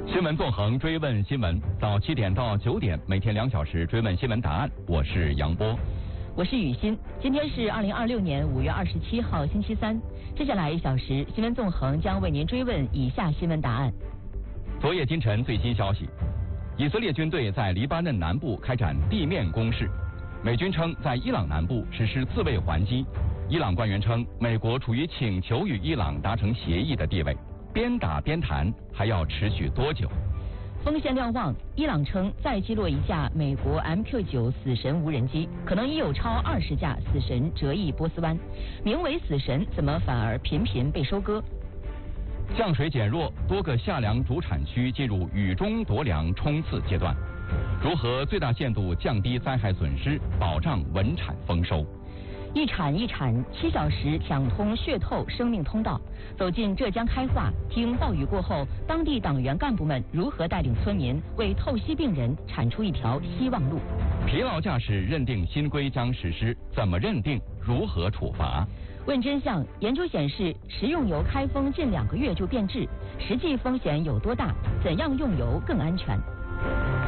新闻纵横追问新闻，早7点到9点，每天2小时追问新闻答案。我是杨波， 我是雨欣。今天是2026年5月27号，星期三。接下来1小时，新闻纵横将为您追问以下新闻答案。 昨夜今晨最新消息，以色列军队在黎巴嫩南部开展地面攻势，美军称在伊朗南部实施自卫还击。伊朗官员称，美国处于请求与伊朗达成协议的地位。边打边谈还要持续多久？ 锋线瞭望，伊朗称再击落一架美国 MQ9 死神无人机，可能已有超20架死神折翼波斯湾。名为死神，怎么反而频频被收割？ 降水减弱，多个夏粮主产区进入雨中夺粮冲刺阶段。如何最大限度降低灾害损失，保障稳产丰收？ 一铲一铲，7小时抢通血透生命通道。走进浙江开化，听暴雨过后，当地党员干部们如何带领村民为透析病人铲出一条希望路。 疲劳驾驶认定新规将实施，怎么认定？如何处罚？ 问真相，研究显示，食用油开封近2个月就变质，实际风险有多大？怎样用油更安全？